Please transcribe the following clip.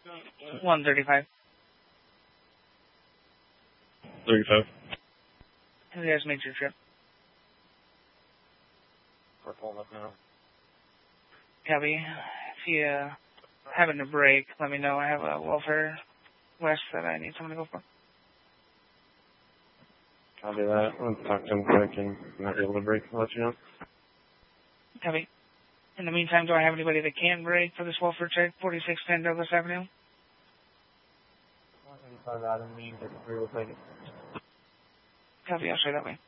135. 35. Who has made your trip? We're pulling up now. Copy. If you happen to break, let me know. I have a welfare west that I need someone to go for. I'll do that. I'll talk to him quick and not be able to break. I'll let you know. Copy. In the meantime, do I have anybody that can break for this welfare check? 4610 Douglas Avenue. 185 Adam means that we will take it. Copy. I'll show that way.